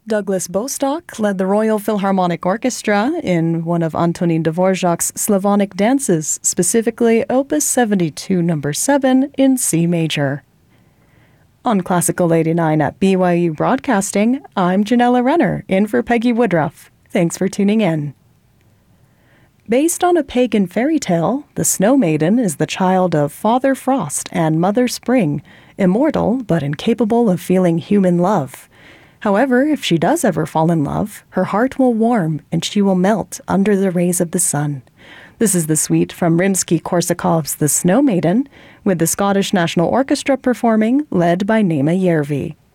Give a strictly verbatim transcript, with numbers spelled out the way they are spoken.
Douglas Bostock led the Royal Philharmonic Orchestra in one of Antonin Dvorak's Slavonic dances, specifically Opus seventy-two, number seven, in C major. On Classical eighty-nine at B Y U Broadcasting, I'm Janella Renner, in for Peggy Woodruff. Thanks for tuning in. Based on a pagan fairy tale, the Snow Maiden is the child of Father Frost and Mother Spring, immortal but incapable of feeling human love. However, if she does ever fall in love, her heart will warm and she will melt under the rays of the sun. This is the suite from Rimsky-Korsakov's The Snow Maiden, with the Scottish National Orchestra performing, led by Naima Järvi.